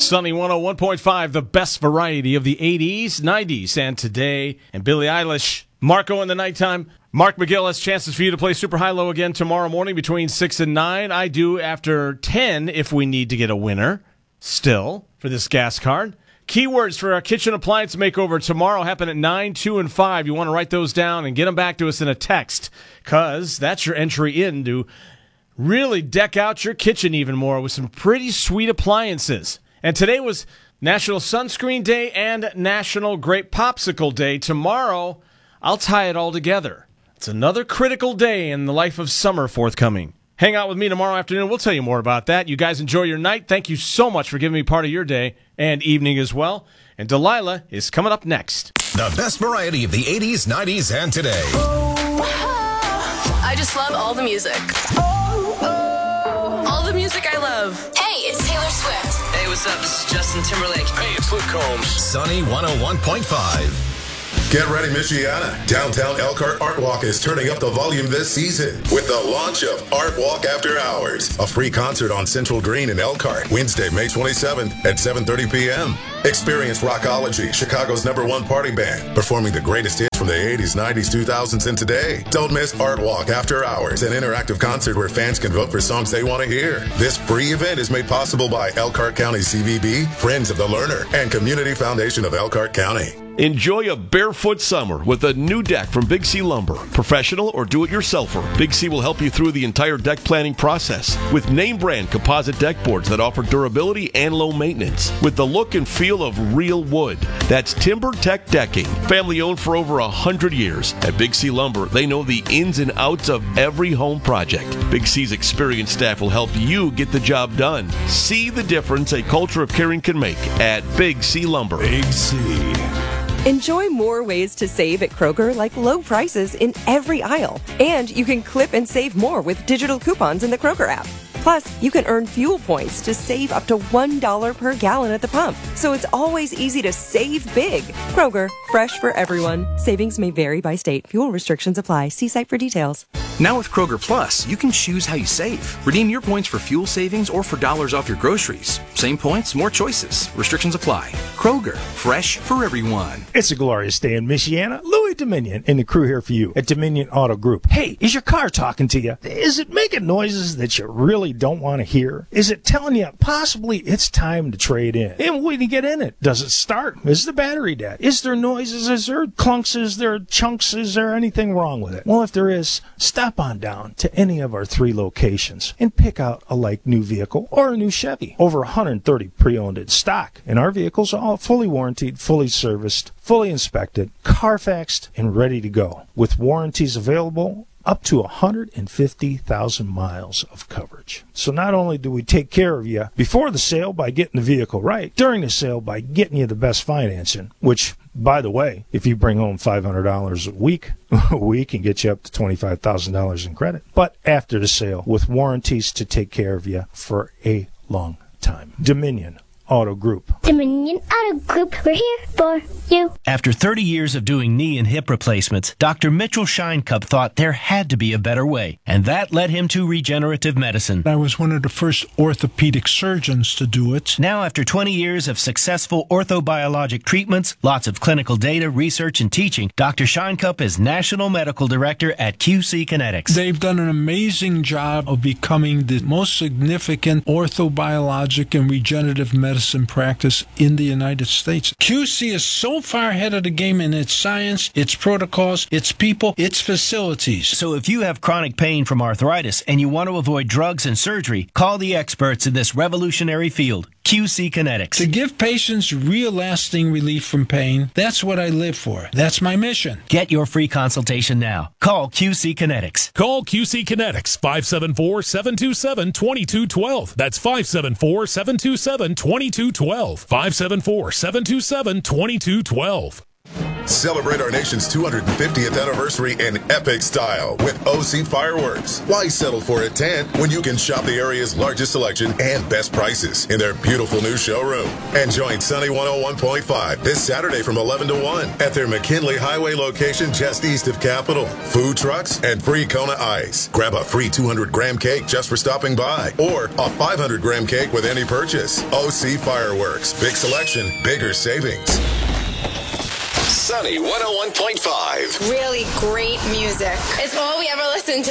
Sunny 101.5, the best variety of the 80s, 90s, and today. And Billie Eilish, Marco in the nighttime. Mark McGill has chances for you to play Super High-Low again tomorrow morning between 6 and 9. I do after 10 if we need to get a winner still for this gas card. Keywords for our kitchen appliance makeover tomorrow happen at 9, 2, and 5. You want to write those down and get them back to us in a text, because that's your entry in to really deck out your kitchen even more with some pretty sweet appliances. And today was National Sunscreen Day and National Grape Popsicle Day. Tomorrow, I'll tie it all together. It's another critical day in the life of summer forthcoming. Hang out with me tomorrow afternoon. We'll tell you more about that. You guys enjoy your night. Thank you so much for giving me part of your day and evening as well. And Delilah is coming up next. The best variety of the 80s, 90s, and today. I just love all the music. All the music I love. Hey, it's Taylor Swift. Hey, what's up? This is Justin Timberlake. Hey, it's Luke Combs. Sunny 101.5. Get ready, Michiana. Downtown Elkhart Art Walk is turning up the volume this season with the launch of Art Walk After Hours, a free concert on Central Green in Elkhart, Wednesday, May 27th at 7:30 p.m. Experience Rockology, Chicago's #1 party band, performing the greatest hits from the 80s, 90s, 2000s, and today. Don't miss Art Walk After Hours, an interactive concert where fans can vote for songs they want to hear. This free event is made possible by Elkhart County CVB, Friends of the Learner, and Community Foundation of Elkhart County. Enjoy a barefoot summer with a new deck from Big C Lumber. Professional or do-it-yourselfer, Big C will help you through the entire deck planning process with name-brand composite deck boards that offer durability and low maintenance with the look and feel of real wood. That's Timber Tech Decking, family-owned for over 100 years. At Big C Lumber, they know the ins and outs of every home project. Big C's experienced staff will help you get the job done. See the difference a culture of caring can make at Big C Lumber. Big C. Enjoy more ways to save at Kroger, like low prices in every aisle. And you can clip and save more with digital coupons in the Kroger app. Plus, you can earn fuel points to save up to $1 per gallon at the pump. So it's always easy to save big. Kroger, fresh for everyone. Savings may vary by state. Fuel restrictions apply. See site for details. Now with Kroger Plus, you can choose how you save. Redeem your points for fuel savings or for dollars off your groceries. Same points, more choices. Restrictions apply. Kroger, fresh for everyone. It's a glorious day in Michiana. Louis Dominion and the crew here for you at Dominion Auto Group. Hey, is your car talking to you? Is it making noises that you really don't want to hear? Is it telling you possibly it's time to trade in? And when you get in it, does it start? Is the battery dead? Is there noises? Is there clunks? Is there chunks? Is there anything wrong with it? Well, if there is, stop on down to any of our 3 locations and pick out a like new vehicle or a new Chevy. Over 130 pre-owned in stock, and our vehicles are all fully warranted, fully serviced, fully inspected, Carfaxed, and ready to go, with warranties available up to 150,000 miles of coverage. So not only do we take care of you before the sale by getting the vehicle right, during the sale by getting you the best financing, which, by the way, if you bring home $500 a week, we can get you up to $25,000 in credit. But after the sale, with warranties to take care of you for a long time. Dominion Auto Group. Dominion Auto Group, we're here for you. After 30 years of doing knee and hip replacements, Dr. Mitchell Scheinkup thought there had to be a better way, and that led him to regenerative medicine. I was one of the first orthopedic surgeons to do it. Now, after 20 years of successful orthobiologic treatments, lots of clinical data, research, and teaching, Dr. Scheinkup is National Medical Director at QC Kinetics. They've done an amazing job of becoming the most significant orthobiologic and regenerative medicine practice in the United States. QC is so far ahead of the game in its science, its protocols, its people, its facilities. So if you have chronic pain from arthritis and you want to avoid drugs and surgery, call the experts in this revolutionary field, QC Kinetics. To give patients real lasting relief from pain, that's what I live for. That's my mission. Get your free consultation now. Call QC Kinetics. Call QC Kinetics, 574-727-2212. That's 574-727-2212. 574-727-2212. Celebrate our nation's 250th anniversary in epic style with OC Fireworks. Why settle for a tent when you can shop the area's largest selection and best prices in their beautiful new showroom? And join Sunny 101.5 this Saturday from 11 to 1 at their McKinley Highway location just east of Capitol. Food trucks and free Kona Ice. Grab a free 200-gram cake just for stopping by or a 500-gram cake with any purchase. OC Fireworks. Big selection, bigger savings. Sunny 101.5. Really great music. It's all we ever listen to.